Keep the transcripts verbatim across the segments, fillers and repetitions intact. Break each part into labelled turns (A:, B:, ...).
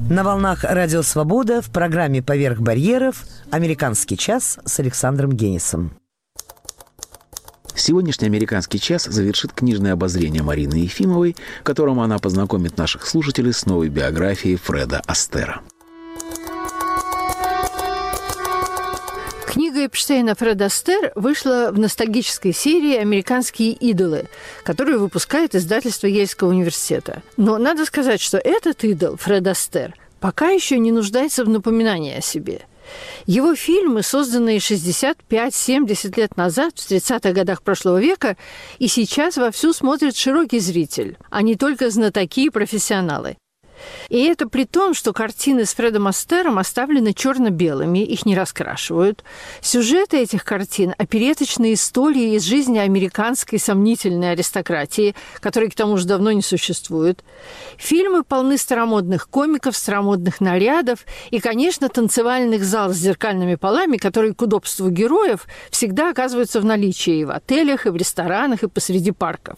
A: На волнах «Радио Свобода» в программе «Поверх барьеров» «Американский час» с Александром Генисом.
B: Сегодняшний «Американский час» завершит книжное обозрение Марины Ефимовой, в котором она познакомит наших слушателей с новой биографией Фреда Астера.
C: Книга Эпштейна «Фред Астер» вышла в ностальгической серии «Американские идолы», которую выпускает издательство Ельского университета. Но надо сказать, что этот идол, Фред Астер, пока еще не нуждается в напоминании о себе. Его фильмы, созданные шестьдесят пять - семьдесят лет назад, в тридцатых годах прошлого века, и сейчас вовсю смотрит широкий зритель, а не только знатоки и профессионалы. И это при том, что картины с Фредом Астером оставлены черно-белыми, их не раскрашивают. Сюжеты этих картин – опереточные истории из жизни американской сомнительной аристократии, которой, к тому же, давно не существует. Фильмы полны старомодных комиков, старомодных нарядов и, конечно, танцевальных залов с зеркальными полами, которые к удобству героев всегда оказываются в наличии и в отелях, и в ресторанах, и посреди парков.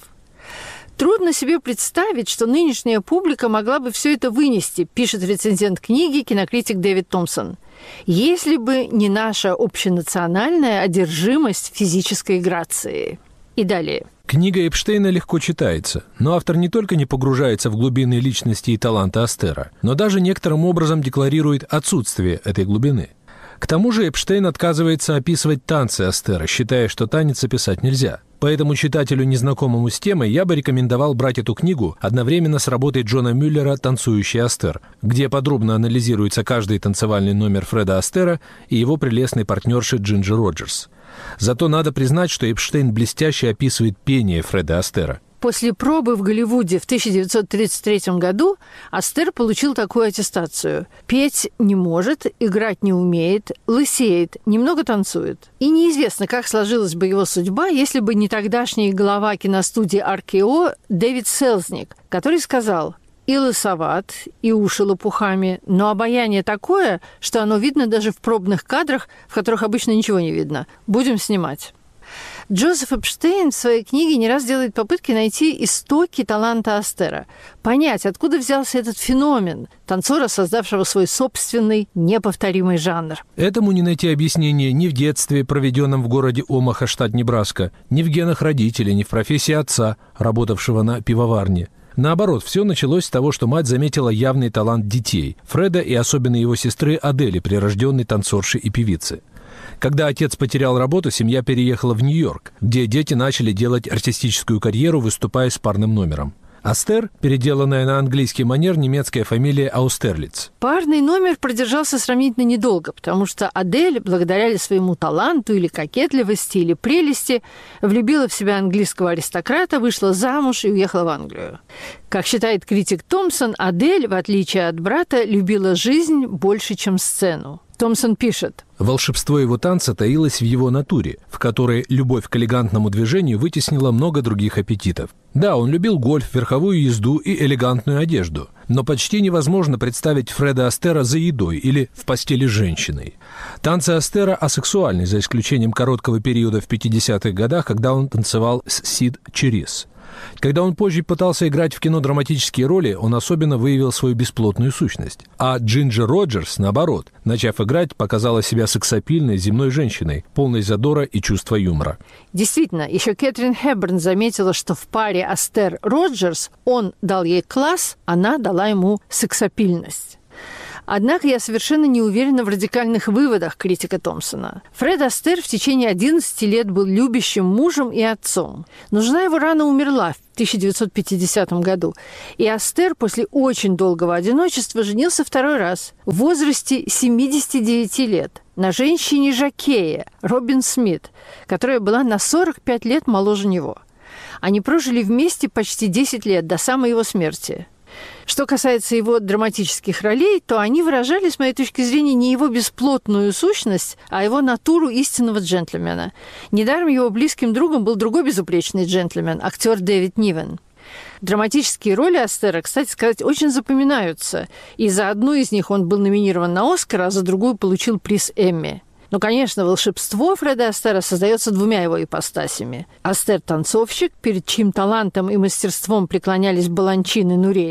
C: Трудно себе представить, что нынешняя публика могла бы все это вынести, пишет рецензент книги, кинокритик Дэвид Томпсон, если бы не наша общенациональная одержимость физической грацией. И далее.
D: Книга Эпштейна легко читается, но автор не только не погружается в глубины личности и таланта Астера, но даже некоторым образом декларирует отсутствие этой глубины. К тому же Эпштейн отказывается описывать танцы Астера, считая, что танец описать нельзя. Поэтому читателю, незнакомому с темой, я бы рекомендовал брать эту книгу одновременно с работой Джона Мюллера «Танцующий Астер», где подробно анализируется каждый танцевальный номер Фреда Астера и его прелестной партнерши Джинджер Роджерс. Зато надо признать, что Эпштейн блестяще описывает пение Фреда Астера.
C: После пробы в Голливуде в тысяча девятьсот тридцать третьем году Астер получил такую аттестацию. Петь не может, играть не умеет, лысеет, немного танцует. И неизвестно, как сложилась бы его судьба, если бы не тогдашний глава киностудии ар кей о Дэвид Селзник, который сказал: и лысоват, и уши лопухами, но обаяние такое, что оно видно даже в пробных кадрах, в которых обычно ничего не видно. Будем снимать. Джозеф Эпштейн в своей книге не раз делает попытки найти истоки таланта Астера, понять, откуда взялся этот феномен танцора, создавшего свой собственный неповторимый жанр.
D: Этому не найти объяснения ни в детстве, проведенном в городе Омаха, штат Небраска, ни в генах родителей, ни в профессии отца, работавшего на пивоварне. Наоборот, все началось с того, что мать заметила явный талант детей – Фреда и особенно его сестры Адели, прирожденной танцорши и певицы. Когда отец потерял работу, семья переехала в Нью-Йорк, где дети начали делать артистическую карьеру, выступая с парным номером. Астер – переделанная на английский манер немецкая фамилия Аустерлиц.
C: Парный номер продержался сравнительно недолго, потому что Адель, благодаря ли своему таланту или кокетливости, или прелести, влюбила в себя английского аристократа, вышла замуж и уехала в Англию. Как считает критик Томпсон, Адель, в отличие от брата, любила жизнь больше, чем сцену. Томпсон пишет:
D: волшебство его танца таилось в его натуре, в которой любовь к элегантному движению вытеснила много других аппетитов. Да, он любил гольф, верховую езду и элегантную одежду, но почти невозможно представить Фреда Астера за едой или в постели с женщиной. Танцы Астера асексуальны, за исключением короткого периода в пятидесятых годах, когда он танцевал с Сид Черис. Когда он позже пытался играть в кино драматические роли, он особенно выявил свою бесплотную сущность. А Джинджер Роджерс, наоборот, начав играть, показала себя сексапильной земной женщиной, полной задора и чувства юмора.
C: Действительно, еще Кэтрин Хепберн заметила, что в паре Астер-Роджерс он дал ей класс, она дала ему сексапильность. Однако я совершенно не уверена в радикальных выводах критика Томпсона. Фред Астер в течение одиннадцати лет был любящим мужем и отцом. Но жена его рано умерла в тысяча девятьсот пятидесятом году, и Астер после очень долгого одиночества женился второй раз в возрасте семидесяти девяти лет на женщине-жокее Робин Смит, которая была на сорок пять лет моложе него. Они прожили вместе почти десять лет до самой его смерти. Что касается его драматических ролей, то они выражали, с моей точки зрения, не его бесплотную сущность, а его натуру истинного джентльмена. Недаром его близким другом был другой безупречный джентльмен, актер Дэвид Нивен. Драматические роли Астера, кстати сказать, очень запоминаются, и за одну из них он был номинирован на «Оскар», а за другую получил приз Эмми. Но, конечно, волшебство Фреда Астера создается двумя его ипостасями. Астер – танцовщик, перед чьим талантом и мастерством преклонялись Баланчин и Нуреев.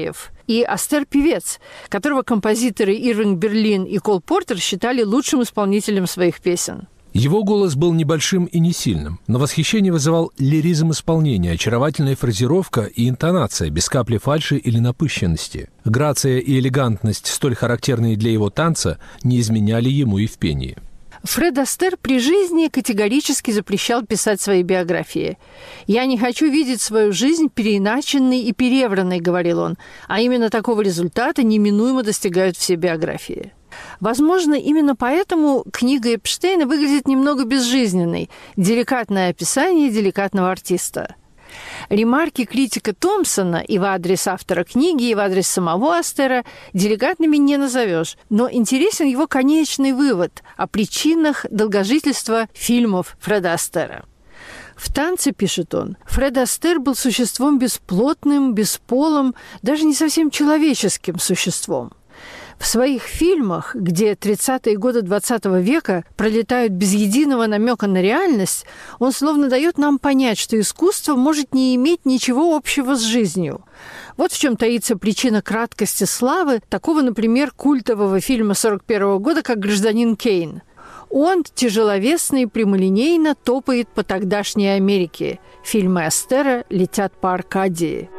C: И Астер – певец, которого композиторы Ирвинг Берлин и Кол Портер считали лучшим исполнителем своих песен.
D: Его голос был небольшим и не сильным, но восхищение вызывал лиризм исполнения, очаровательная фразировка и интонация, без капли фальши или напыщенности. Грация и элегантность, столь характерные для его танца, не изменяли ему и в пении.
C: Фред Астер при жизни категорически запрещал писать свои биографии. «Я не хочу видеть свою жизнь переиначенной и перевранной», — говорил он, а именно такого результата неминуемо достигают все биографии. Возможно, именно поэтому книга Эпштейна выглядит немного безжизненной, деликатное описание деликатного артиста. Ремарки критика Томпсона и в адрес автора книги, и в адрес самого Астера деликатными не назовешь, но интересен его конечный вывод о причинах долгожительства фильмов Фреда Астера. В «Танце», пишет он, Фред Астер был существом бесплотным, бесполым, даже не совсем человеческим существом. В своих фильмах, где тридцатые годы двадцатого века пролетают без единого намека на реальность, он словно дает нам понять, что искусство может не иметь ничего общего с жизнью. Вот в чем таится причина краткости славы такого, например, культового фильма сорок первого года, как «Гражданин Кейн». Он тяжеловесно и прямолинейно топает по тогдашней Америке. Фильмы Астера летят по Аркадии.